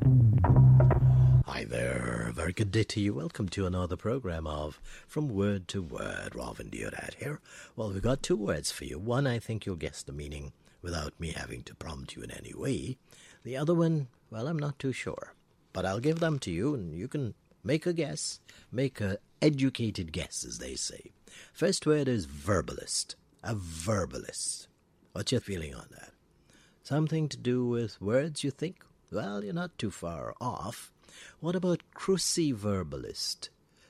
Hi there, very good day to you. Welcome to another program of From Word to Word. Robin Deodat here. Well, we've got two words for you. One, I think you'll guess the meaning without me having to prompt you in any way. The other one, well, I'm not too sure. But I'll give them to you and you can make a guess. Make a educated guess, as they say. First word is verbalist. A verbalist. What's your feeling on that? Something to do with words, you think? Well, you're not too far off. What about cruciverbalist?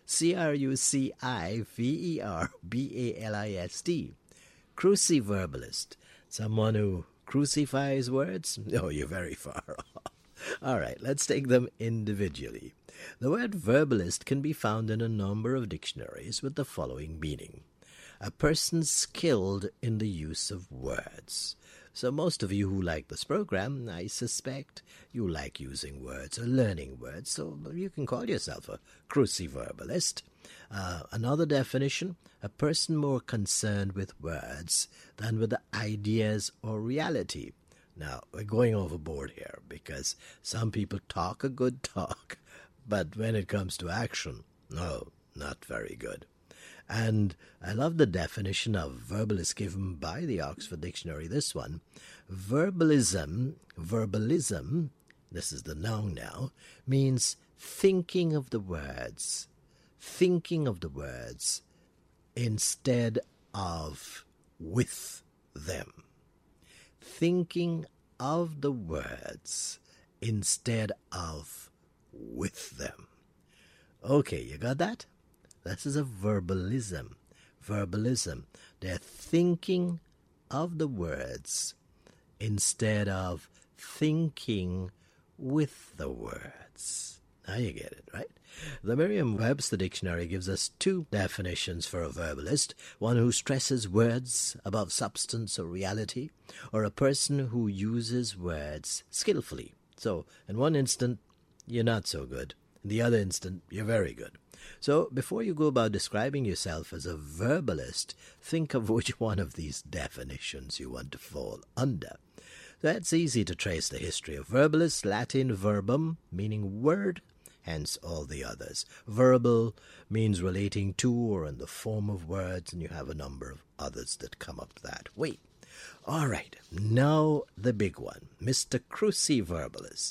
Cruciverbalist. Cruciverbalist. Someone who crucifies words? No, you're very far off. All right, let's take them individually. The word verbalist can be found in a number of dictionaries with the following meaning. A person skilled in the use of words. So most of you who like this program, I suspect you like using words or learning words, so you can call yourself a cruciverbalist. Another definition, a person more concerned with words than with the ideas or reality. Now, we're going overboard here because some people talk a good talk, but when it comes to action, no, not very good. And I love the definition of verbalist given by the Oxford Dictionary, this one. Verbalism, this is the noun now, means thinking of the words instead of with them. Thinking of the words instead of with them. Okay, you got that? This is a verbalism. They're thinking of the words instead of thinking with the words. Now you get it, right? The Merriam-Webster Dictionary gives us two definitions for a verbalist. One who stresses words above substance or reality, or a person who uses words skillfully. So, in one instant, you're not so good. In the other instant, you're very good. So, before you go about describing yourself as a verbalist, think of which one of these definitions you want to fall under. That's easy to trace the history of verbalist, Latin verbum, meaning word, hence all the others. Verbal means relating to or in the form of words, and you have a number of others that come up that way. All right, now the big one, Mr. Cruciverbalist,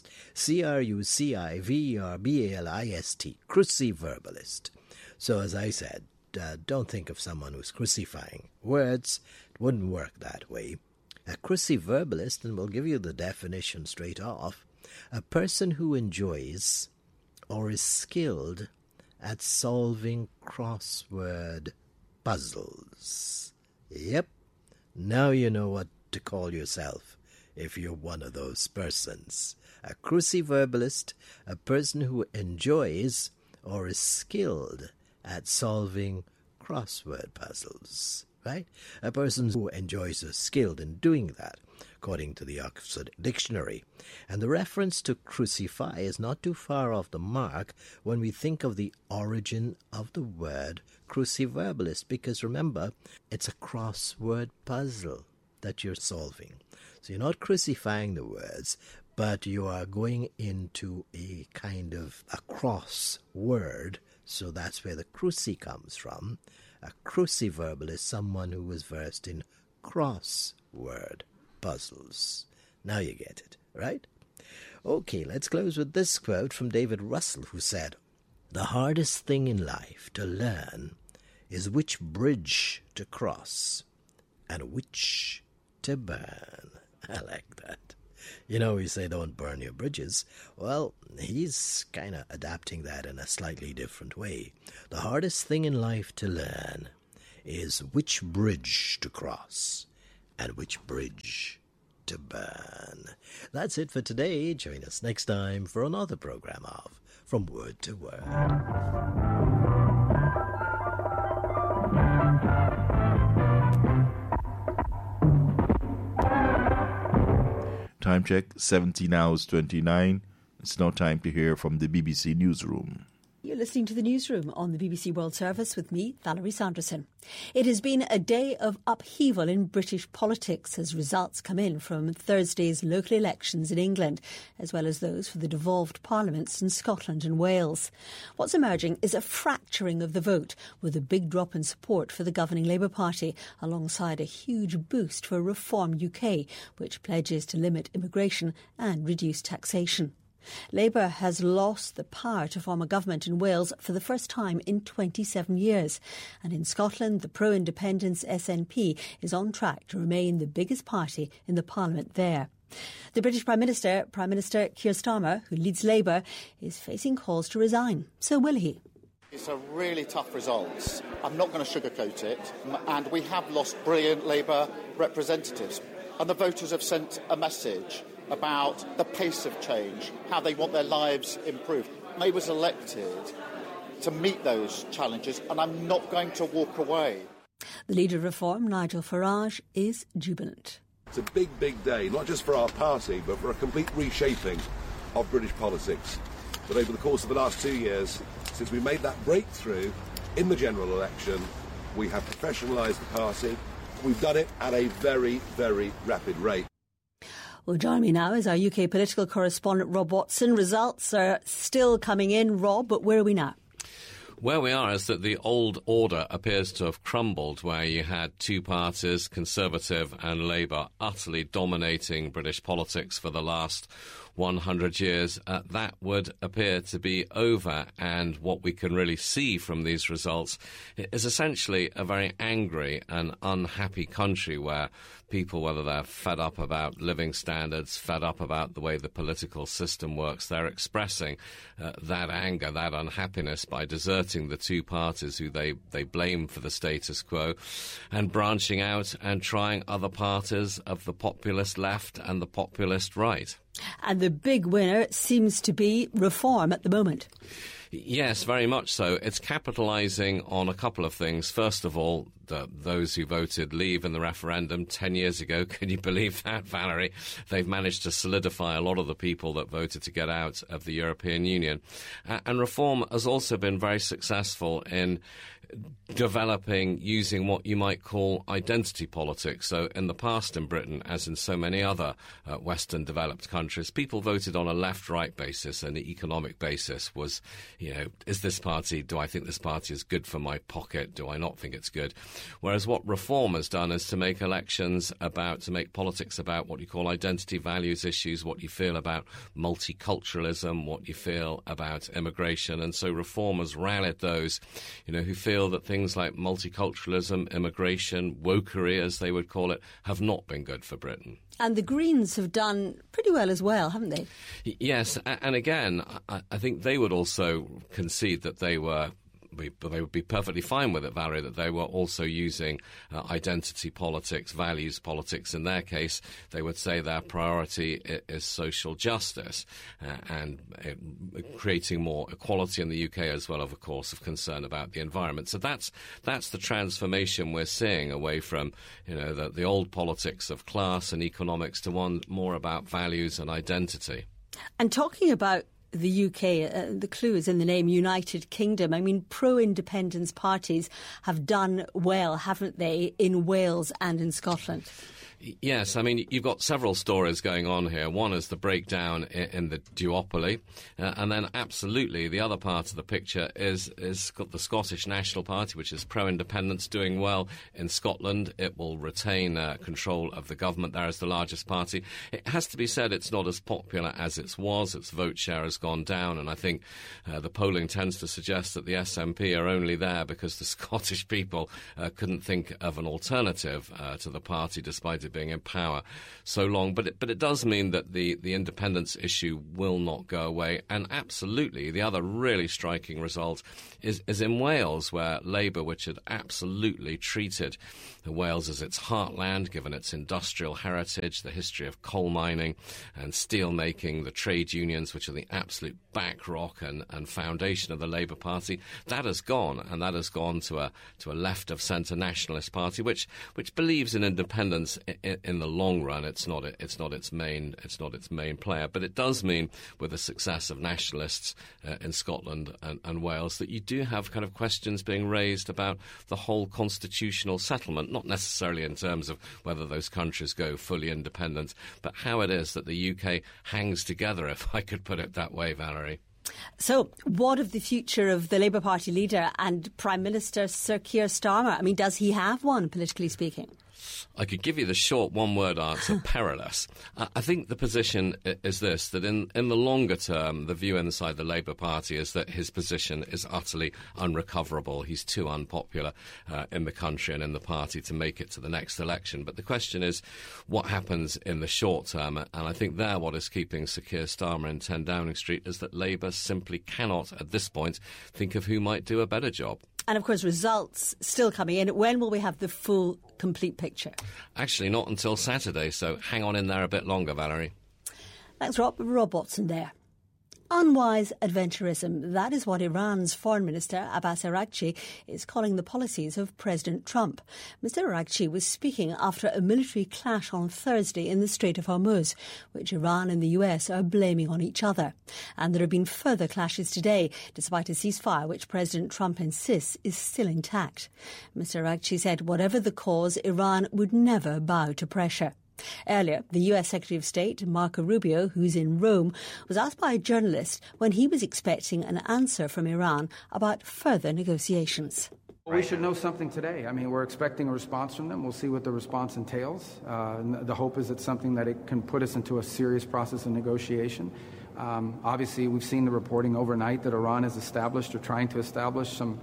Cruciverbalist, Cruciverbalist. So as I said, don't think of someone who's crucifying words. It wouldn't work that way. A cruciverbalist, and we'll give you the definition straight off, a person who enjoys or is skilled at solving crossword puzzles. Yep. Now you know what to call yourself if you're one of those persons. A cruciverbalist, a person who enjoys or is skilled at solving crossword puzzles, right? A person who enjoys or is skilled in doing that, according to the Oxford Dictionary. And the reference to crucify is not too far off the mark when we think of the origin of the word cruciverbalist, because remember, it's a crossword puzzle that you're solving. So you're not crucifying the words, but you are going into a kind of a cross word, so that's where the cruci comes from. A cruciverbalist is someone who is versed in crossword puzzles. Now you get it, right? Okay, let's close with this quote from David Russell, who said, "The hardest thing in life to learn is which bridge to cross and which to burn." I like that. You know, we say don't burn your bridges. Well, he's kind of adapting that in a slightly different way. The hardest thing in life to learn is which bridge to cross and which bridge to burn. That's it for today. Join us next time for another program of From Word to Word. Time check, 17 hours 29. It's now time to hear from the BBC Newsroom. You're listening to the Newsroom on the BBC World Service with me, Valerie Sanderson. It has been a day of upheaval in British politics as results come in from Thursday's local elections in England, as well as those for the devolved parliaments in Scotland and Wales. What's emerging is a fracturing of the vote, with a big drop in support for the governing Labour Party, alongside a huge boost for Reform UK, which pledges to limit immigration and reduce taxation. Labour has lost the power to form a government in Wales for the first time in 27 years. And in Scotland, the pro-independence SNP is on track to remain the biggest party in the parliament there. The British Prime Minister Keir Starmer, who leads Labour, is facing calls to resign. So will he? It's a really tough result. I'm not going to sugarcoat it. And we have lost brilliant Labour representatives. And the voters have sent a message about the pace of change, how they want their lives improved. I was elected to meet those challenges, and I'm not going to walk away. The leader of Reform, Nigel Farage, is jubilant. It's a big, big day, not just for our party, but for a complete reshaping of British politics. But over the course of the last 2 years, since we made that breakthrough in the general election, we have professionalised the party. We've done it at a very, very rapid rate. Well, joining me now is our UK political correspondent, Rob Watson. Results are still coming in, Rob, but where are we now? Where we are is that the old order appears to have crumbled, where you had two parties, Conservative and Labour, utterly dominating British politics for the last 100 years. That would appear to be over, and what we can really see from these results is essentially a very angry and unhappy country where people, whether they're fed up about living standards, fed up about the way the political system works, they're expressing that anger, that unhappiness by deserting the two parties who they blame for the status quo and branching out and trying other parties of the populist left and the populist right. And the big winner seems to be Reform at the moment. Yes, very much so. It's capitalising on a couple of things. First of all, those who voted Leave in the referendum 10 years ago, can you believe that, Valerie? They've managed to solidify a lot of the people that voted to get out of the European Union. And Reform has also been very successful in developing, using what you might call identity politics. So in the past in Britain, as in so many other Western developed countries, people voted on a left-right basis, and the economic basis was, do I think this party is good for my pocket? Do I not think it's good? Whereas what Reform has done is to make politics about what you call identity values issues, what you feel about multiculturalism, what you feel about immigration. And so Reform has rallied those, who feel that things like multiculturalism, immigration, wokery, as they would call it, have not been good for Britain. And the Greens have done pretty well as well, haven't they? Yes, and again, I think they would also concede that they would be perfectly fine with it, Valerie, that they were also using identity politics, values politics. In their case, they would say their priority is social justice and creating more equality in the UK, as well, of course, of concern about the environment. So that's the transformation we're seeing away from, the old politics of class and economics to one more about values and identity. And talking about the UK, the clue is in the name United Kingdom. I mean, pro-independence parties have done well, haven't they, in Wales and in Scotland? Yes, I mean, you've got several stories going on here. One is the breakdown in the duopoly, and then absolutely the other part of the picture is the Scottish National Party, which is pro-independence, doing well in Scotland. It will retain control of the government there as the largest party. It has to be said it's not as popular as it was. Its vote share has gone down, and I think the polling tends to suggest that the SNP are only there because the Scottish people couldn't think of an alternative to the party, despite it being in power so long. But it does mean that the independence issue will not go away. And absolutely, the other really striking result is in Wales, where Labour, which had absolutely treated Wales as its heartland, given its industrial heritage, the history of coal mining and steel making, the trade unions, which are the absolute backrock and foundation of the Labour Party, that has gone, and that has gone to a left of centre nationalist party, which believes in independence in the long run, it's not its main player. But it does mean, with the success of nationalists in Scotland and Wales, that you do have kind of questions being raised about the whole constitutional settlement, not necessarily in terms of whether those countries go fully independent, but how it is that the UK hangs together, if I could put it that way, Valerie. So, what of the future of the Labour Party leader and Prime Minister Sir Keir Starmer? I mean, does he have one, politically speaking? I could give you the short one-word answer, perilous. I think the position is this, that in the longer term, the view inside the Labour Party is that his position is utterly unrecoverable. He's too unpopular in the country and in the party to make it to the next election. But the question is, what happens in the short term? And I think there what is keeping Sir Keir Starmer in 10 Downing Street is that Labour simply cannot, at this point, think of who might do a better job. And, of course, results still coming in. When will we have the full, complete picture? Actually, not until Saturday, so hang on in there a bit longer, Valerie. Thanks, Rob. Rob Watson there. Unwise adventurism. That is what Iran's Foreign Minister Abbas Araghchi is calling the policies of President Trump. Mr. Araghchi was speaking after a military clash on Thursday in the Strait of Hormuz, which Iran and the US are blaming on each other. And there have been further clashes today, despite a ceasefire which President Trump insists is still intact. Mr. Araghchi said whatever the cause, Iran would never bow to pressure. Earlier, the US Secretary of State, Marco Rubio, who's in Rome, was asked by a journalist when he was expecting an answer from Iran about further negotiations. We should know something today. I mean, we're expecting a response from them. We'll see what the response entails. The hope is it's something that it can put us into a serious process of negotiation. Obviously, we've seen the reporting overnight that Iran has established or trying to establish some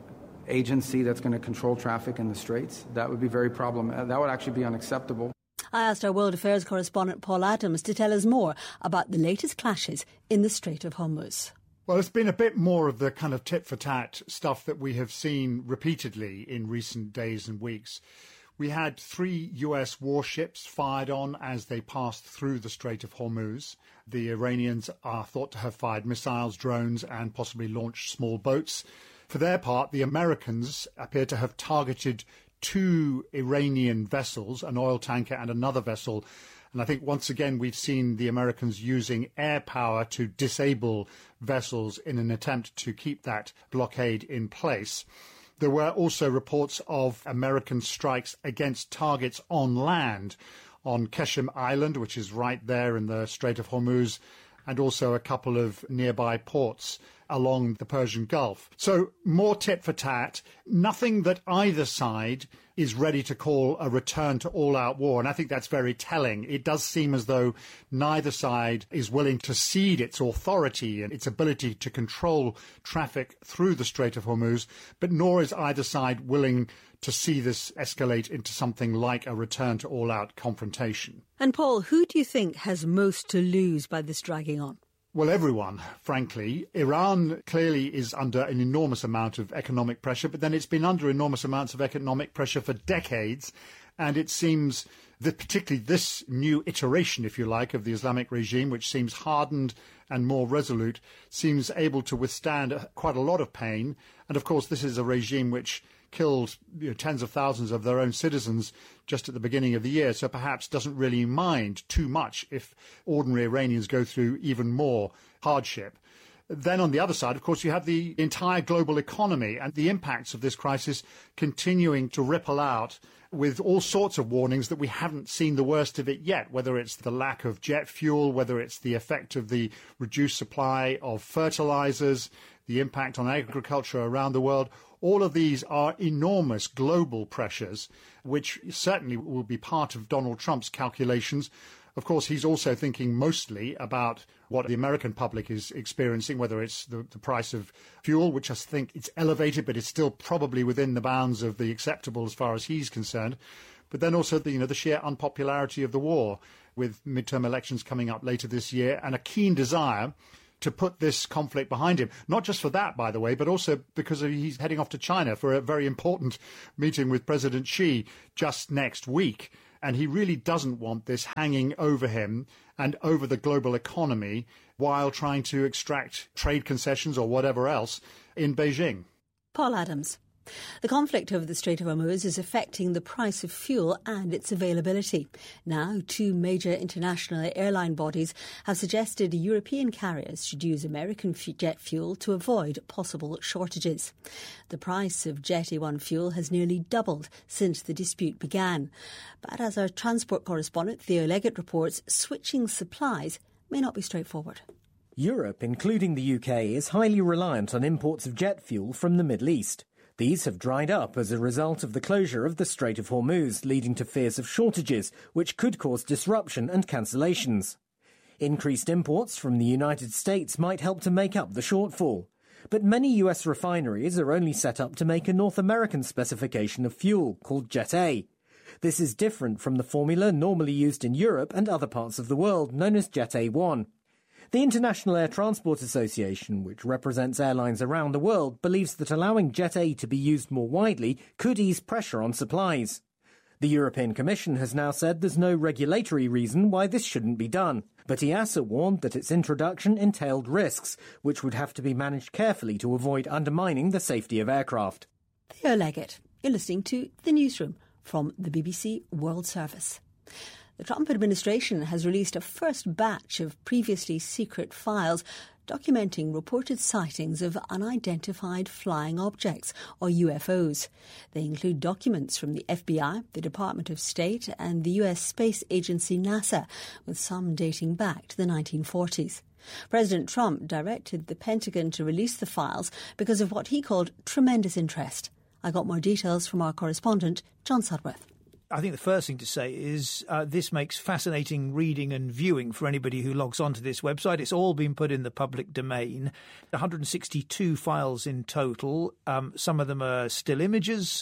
agency that's going to control traffic in the Straits. That would be very problematic. That would actually be unacceptable. I asked our World Affairs correspondent Paul Adams to tell us more about the latest clashes in the Strait of Hormuz. Well, it's been a bit more of the kind of tit-for-tat stuff that we have seen repeatedly in recent days and weeks. We had 3 US warships fired on as they passed through the Strait of Hormuz. The Iranians are thought to have fired missiles, drones, and possibly launched small boats. For their part, the Americans appear to have targeted 2 Iranian vessels, an oil tanker and another vessel. And I think once again we've seen the Americans using air power to disable vessels in an attempt to keep that blockade in place. There were also reports of American strikes against targets on land, on Qeshm Island, which is right there in the Strait of Hormuz, and also a couple of nearby ports along the Persian Gulf. So more tit for tat, nothing that either side is ready to call a return to all-out war. And I think that's very telling. It does seem as though neither side is willing to cede its authority and its ability to control traffic through the Strait of Hormuz, but nor is either side willing to see this escalate into something like a return to all-out confrontation. And Paul, who do you think has most to lose by this dragging on? Well, everyone, frankly. Iran clearly is under an enormous amount of economic pressure, but then it's been under enormous amounts of economic pressure for decades. And it seems that particularly this new iteration, if you like, of the Islamic regime, which seems hardened and more resolute, seems able to withstand quite a lot of pain. And of course, this is a regime which killed tens of thousands of their own citizens just at the beginning of the year, so perhaps doesn't really mind too much if ordinary Iranians go through even more hardship. Then on the other side, of course, you have the entire global economy and the impacts of this crisis continuing to ripple out with all sorts of warnings that we haven't seen the worst of it yet, whether it's the lack of jet fuel, whether it's the effect of the reduced supply of fertilizers, the impact on agriculture around the world. All of these are enormous global pressures, which certainly will be part of Donald Trump's calculations. Of course, he's also thinking mostly about what the American public is experiencing, whether it's the price of fuel, which I think it's elevated, but it's still probably within the bounds of the acceptable as far as he's concerned. But then also the sheer unpopularity of the war, with midterm elections coming up later this year, and a keen desire to put this conflict behind him. Not just for that, by the way, but also because he's heading off to China for a very important meeting with President Xi just next week. And he really doesn't want this hanging over him and over the global economy while trying to extract trade concessions or whatever else in Beijing. Paul Adams. The conflict over the Strait of Hormuz is affecting the price of fuel and its availability. Now, two major international airline bodies have suggested European carriers should use American jet fuel to avoid possible shortages. The price of Jet A1 fuel has nearly doubled since the dispute began. But as our transport correspondent Theo Leggett reports, switching supplies may not be straightforward. Europe, including the UK, is highly reliant on imports of jet fuel from the Middle East. These have dried up as a result of the closure of the Strait of Hormuz, leading to fears of shortages, which could cause disruption and cancellations. Increased imports from the United States might help to make up the shortfall. But many US refineries are only set up to make a North American specification of fuel, called Jet A. This is different from the formula normally used in Europe and other parts of the world, known as Jet A1. The International Air Transport Association, which represents airlines around the world, believes that allowing Jet A to be used more widely could ease pressure on supplies. The European Commission has now said there's no regulatory reason why this shouldn't be done, but EASA warned that its introduction entailed risks, which would have to be managed carefully to avoid undermining the safety of aircraft. Theo Leggett, you're listening to The Newsroom from the BBC World Service. The Trump administration has released a first batch of previously secret files documenting reported sightings of unidentified flying objects, or UFOs. They include documents from the FBI, the Department of State and the US space agency NASA, with some dating back to the 1940s. President Trump directed the Pentagon to release the files because of what he called tremendous interest. I got more details from our correspondent, John Sudworth. I think the first thing to say is this makes fascinating reading and viewing for anybody who logs onto this website. It's all been put in the public domain. 162 files in total. Some of them are still images,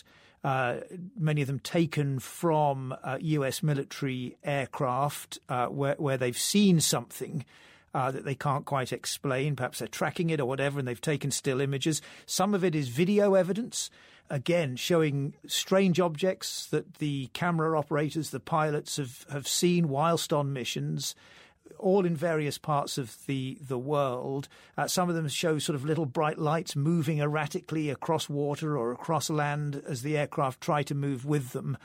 many of them taken from US military aircraft where they've seen something that they can't quite explain. Perhaps they're tracking it or whatever, and they've taken still images. Some of it is video evidence, again, showing strange objects that the camera operators, the pilots have seen whilst on missions, all in various parts of the world. Some of them show sort of little bright lights moving erratically across water or across land as the aircraft try to move with them.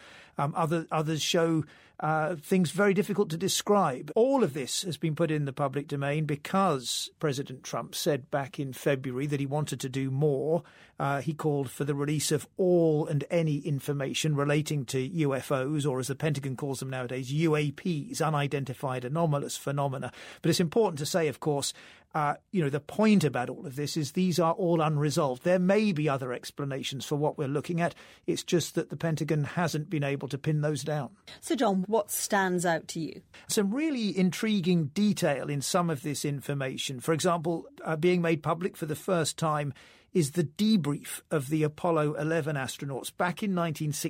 Others show things very difficult to describe. All of this has been put in the public domain because President Trump said back in February that he wanted to do more. He called for the release of all and any information relating to UFOs, or as the Pentagon calls them nowadays, UAPs, unidentified anomalous phenomena. But it's important to say, of course, the point about all of this is these are all unresolved. There may be other explanations for what we're looking at. It's just that the Pentagon hasn't been able to pin those down. So, John, what stands out to you? Some really intriguing detail in some of this information. For example, being made public for the first time is the debrief of the Apollo 11 astronauts back in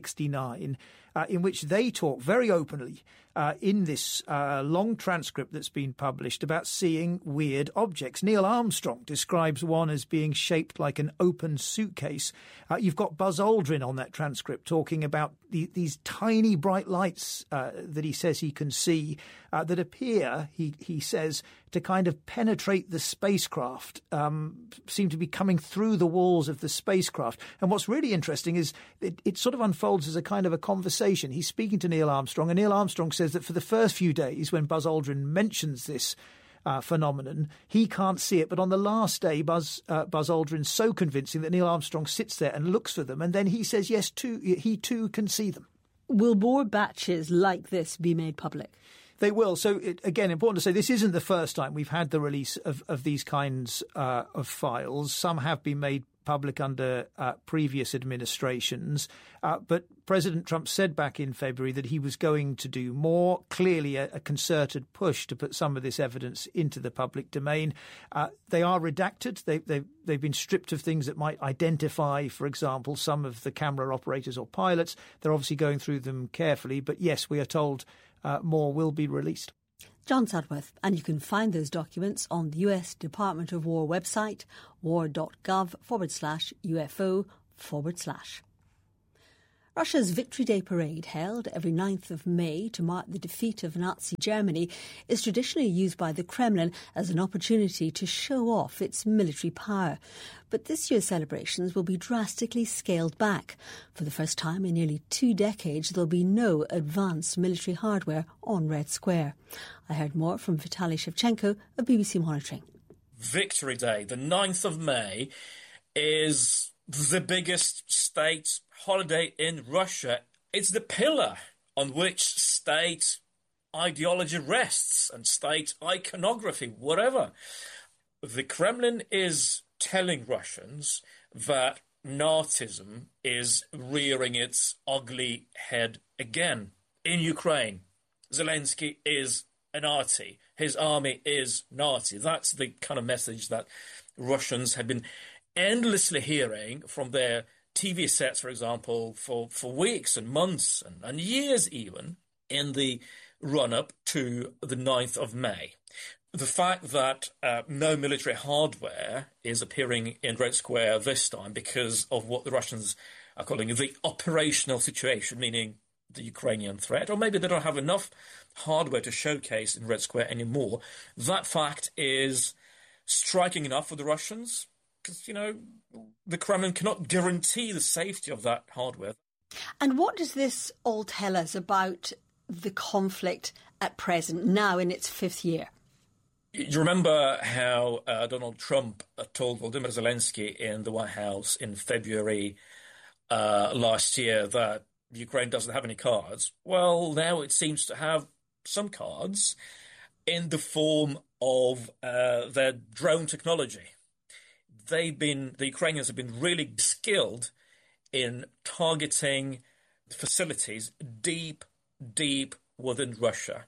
1969, in which they talk very openly in this long transcript that's been published about seeing weird objects. Neil Armstrong describes one as being shaped like an open suitcase. You've got Buzz Aldrin on that transcript talking about these tiny bright lights that he says he can see that appear, he says, to kind of penetrate the spacecraft, seem to be coming through the walls of the spacecraft. And what's really interesting is it sort of unfolds as a kind of a conversation. He's speaking to Neil Armstrong, and Neil Armstrong says that for the first few days when Buzz Aldrin mentions this phenomenon, he can't see it. But on the last day, Buzz Aldrin's so convincing that Neil Armstrong sits there and looks for them, and then he says yes, he too can see them. Will more batches like this be made public? They will. So, again, important to say this isn't the first time we've had the release of these kinds of files. Some have been made public under previous administrations. But President Trump said back in February that he was going to do more, clearly a concerted push to put some of this evidence into the public domain. They are redacted. They've been stripped of things that might identify, for example, some of the camera operators or pilots. They're obviously going through them carefully. But yes, we are told more will be released. John Sudworth, and you can find those documents on the US Department of War website, war.gov/UFO/. Russia's Victory Day parade, held every 9th of May to mark the defeat of Nazi Germany, is traditionally used by the Kremlin as an opportunity to show off its military power. But this year's celebrations will be drastically scaled back. For the first time in nearly 2 decades, there'll be no advanced military hardware on Red Square. I heard more from Vitaly Shevchenko of BBC Monitoring. Victory Day, the 9th of May, is the biggest state holiday in Russia. It's the pillar on which state ideology rests and state iconography, whatever. The Kremlin is telling Russians that Nazism is rearing its ugly head again. In Ukraine, Zelensky is a Nazi. His army is Nazi. That's the kind of message that Russians have been endlessly hearing from their TV sets, for example, for weeks and months and years even in the run-up to the 9th of May. The fact that no military hardware is appearing in Red Square this time because of what the Russians are calling the operational situation, meaning the Ukrainian threat, or maybe they don't have enough hardware to showcase in Red Square anymore, that fact is striking enough for the Russians because, the Kremlin cannot guarantee the safety of that hardware. And what does this all tell us about the conflict at present, now in its 5th year? You remember how Donald Trump told Volodymyr Zelensky in the White House in February last year that Ukraine doesn't have any cards? Well, now it seems to have some cards in the form of their drone technology. The Ukrainians have been really skilled in targeting facilities deep within Russia.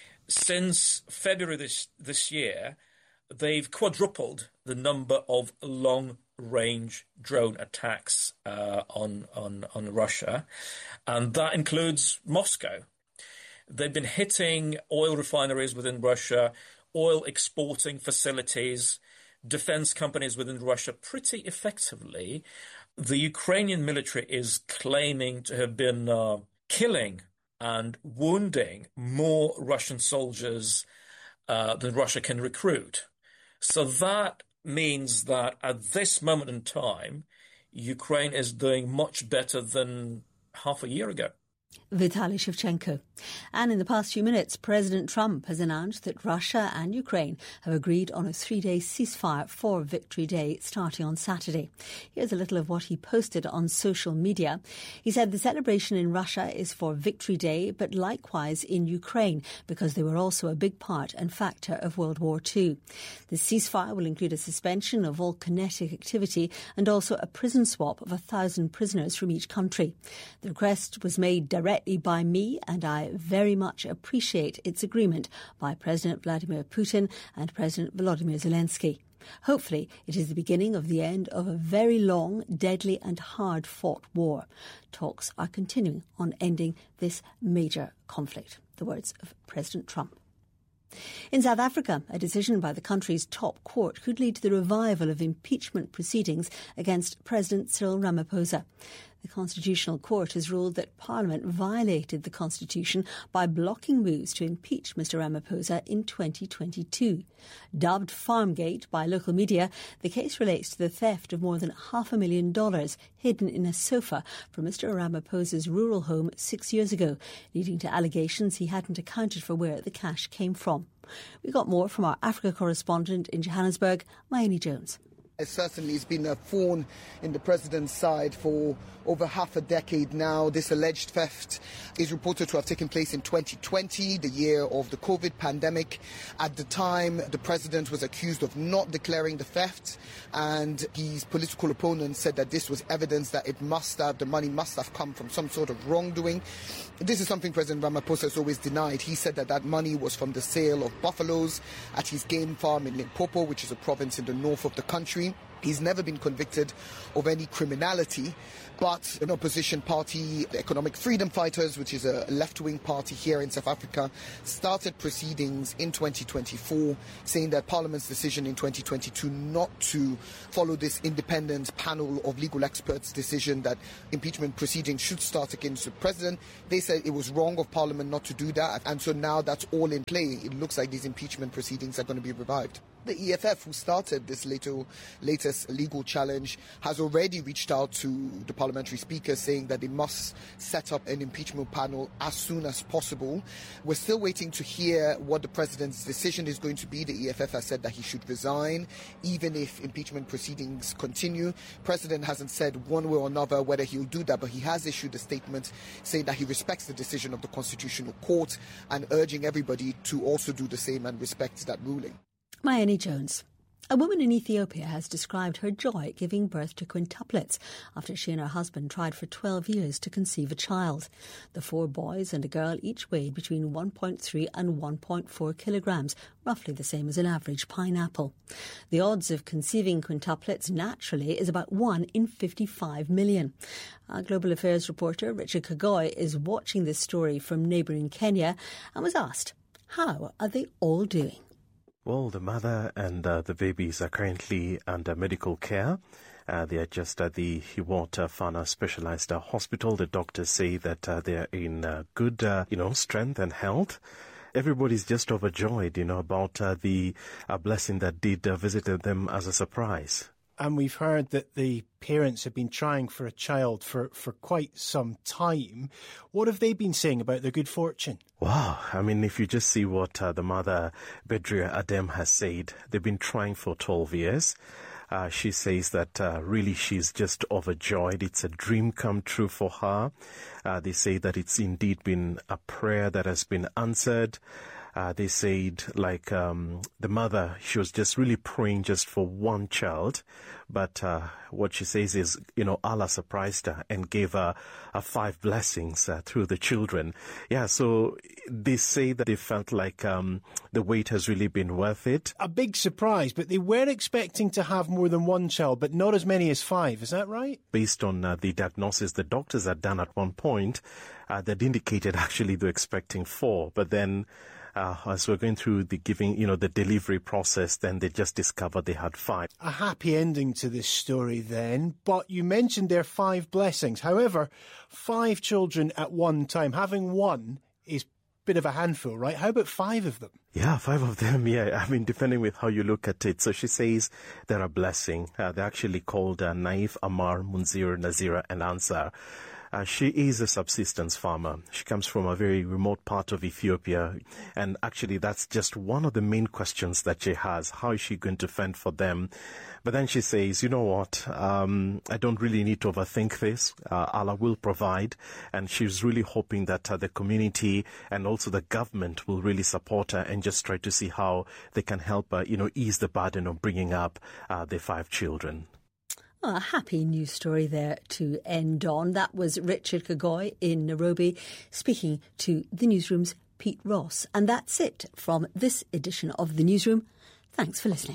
Since February this year, they've quadrupled the number of long-range drone attacks on Russia, and that includes Moscow. They've been hitting oil refineries within Russia, oil exporting facilities, defense companies within Russia pretty effectively. The Ukrainian military is claiming to have been killing and wounding more Russian soldiers than Russia can recruit. So that means that at this moment in time, Ukraine is doing much better than half a year ago. Vitaly Shevchenko. And in the past few minutes, President Trump has announced that Russia and Ukraine have agreed on a 3-day ceasefire for Victory Day starting on Saturday. Here's a little of what he posted on social media. He said the celebration in Russia is for Victory Day, but likewise in Ukraine, because they were also a big part and factor of World War II. The ceasefire will include a suspension of all kinetic activity and also a prison swap of 1,000 prisoners from each country. The request was made directly by me, and I very much appreciate its agreement by President Vladimir Putin and President Volodymyr Zelensky. Hopefully, it is the beginning of the end of a very long, deadly and hard-fought war. Talks are continuing on ending this major conflict. The words of President Trump. In South Africa, a decision by the country's top court could lead to the revival of impeachment proceedings against President Cyril Ramaphosa. The Constitutional Court has ruled that Parliament violated the Constitution by blocking moves to impeach Mr Ramaphosa in 2022. Dubbed Farmgate by local media, the case relates to the theft of more than $500,000 hidden in a sofa from Mr Ramaphosa's rural home 6 years ago, leading to allegations he hadn't accounted for where the cash came from. We got more from our Africa correspondent in Johannesburg, Mayeni Jones. Certainly, it's been a thorn in the president's side for over half a decade now. This alleged theft is reported to have taken place in 2020, the year of the COVID pandemic. At the time, the president was accused of not declaring the theft, and his political opponents said that this was evidence that the money must have come from some sort of wrongdoing. This is something President Ramaphosa has always denied. He said that money was from the sale of buffaloes at his game farm in Limpopo, which is a province in the north of the country. country. He's never been convicted of any criminality, but an opposition party, the Economic Freedom Fighters, which is a left-wing party here in South Africa, started proceedings in 2024 saying that Parliament's decision in 2022 not to follow this independent panel of legal experts' decision that impeachment proceedings should start against the president, they said it was wrong of Parliament not to do that, and so now that's all in play. It looks like these impeachment proceedings are going to be revived. The EFF, who started this latest legal challenge, has already reached out to the parliamentary speaker saying that they must set up an impeachment panel as soon as possible. We're still waiting to hear what the president's decision is going to be. The EFF has said that he should resign, even if impeachment proceedings continue. President hasn't said one way or another whether he'll do that, but he has issued a statement saying that he respects the decision of the Constitutional Court and urging everybody to also do the same and respect that ruling. Mayeni Jones. A woman in Ethiopia has described her joy at giving birth to quintuplets after she and her husband tried for 12 years to conceive a child. The 4 boys and a girl each weighed between 1.3 and 1.4 kilograms, roughly the same as an average pineapple. The odds of conceiving quintuplets naturally is about 1 in 55 million. Our Global Affairs reporter Richard Kagoi is watching this story from neighbouring Kenya and was asked, how are they all doing? Well, the mother and the babies are currently under medical care. They are just at the Hiwot Fana Specialized Hospital. The doctors say that they are in good, strength and health. Everybody's just overjoyed, about the blessing that did visited them as a surprise. And we've heard that the parents have been trying for a child for quite some time. What have they been saying about their good fortune? Wow. I mean, if you just see what the mother, Bedria Adem, has said, they've been trying for 12 years. She says that really she's just overjoyed. It's a dream come true for her. They say that it's indeed been a prayer that has been answered. They said, the mother, she was just really praying just for one child. But what she says is, Allah surprised her and gave her 5 blessings through the children. Yeah, so they say that they felt like the wait has really been worth it. A big surprise, but they were expecting to have more than one child, but not as many as 5. Is that right? Based on the diagnosis the doctors had done at one point, that indicated actually they're expecting 4. But then as we're going through the the delivery process, then they just discovered they had 5. A happy ending to this story then, but you mentioned there 5 blessings. However, 5 children at one time, having one is a bit of a handful, right? How about 5 of them? Yeah, 5 of them, yeah. I mean, depending with how you look at it. So she says they're a blessing. They're actually called Naif, Amar, Munzir, Nazira, and Ansar. She is a subsistence farmer. She comes from a very remote part of Ethiopia. And actually, that's just one of the main questions that she has. How is she going to fend for them? But then she says, you know what? I don't really need to overthink this. Allah will provide. And she's really hoping that the community and also the government will really support her and just try to see how they can help her, ease the burden of bringing up the 5 children. A happy news story there to end on. That was Richard Kagoi in Nairobi speaking to the Newsroom's Pete Ross. And that's it from this edition of The Newsroom. Thanks for listening.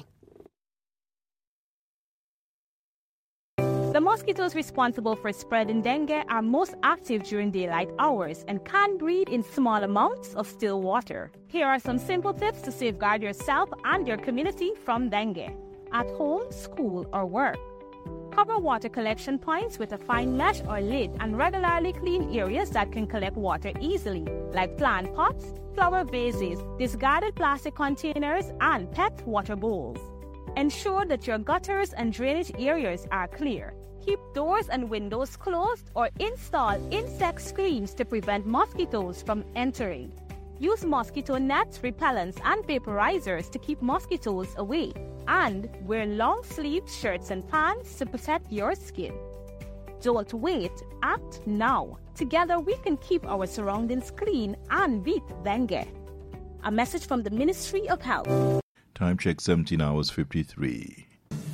The mosquitoes responsible for spreading dengue are most active during daylight hours and can breed in small amounts of still water. Here are some simple tips to safeguard yourself and your community from dengue. At home, school, or work. Cover water collection points with a fine mesh or lid and regularly clean areas that can collect water easily, like plant pots, flower vases, discarded plastic containers, and pet water bowls. Ensure that your gutters and drainage areas are clear. Keep doors and windows closed or install insect screens to prevent mosquitoes from entering. Use mosquito nets, repellents, and vaporizers to keep mosquitoes away. And wear long-sleeved shirts and pants to protect your skin. Don't wait, act now. Together we can keep our surroundings clean and beat dengue. A message from the Ministry of Health. Time check 17 hours 53.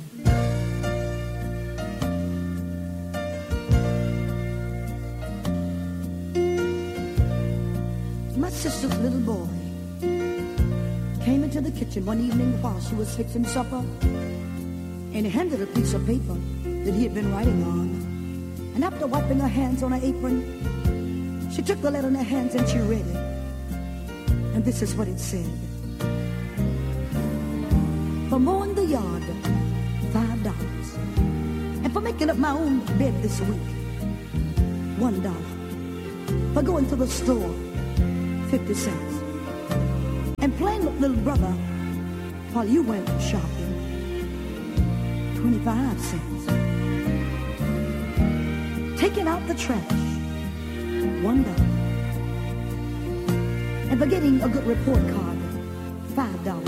My sister's little boy came into the kitchen one evening while she was fixing supper. and he handed a piece of paper that he had been writing on. And after wiping her hands on her apron, she took the letter in her hands and she read it. And this is what it said. For mowing the yard, $5. And for making up my own bed this week, $1. For going to the store, 50 cents. And playing with little brother while you went shopping, 25 cents. Taking out the trash, $1. And for getting a good report card, $5.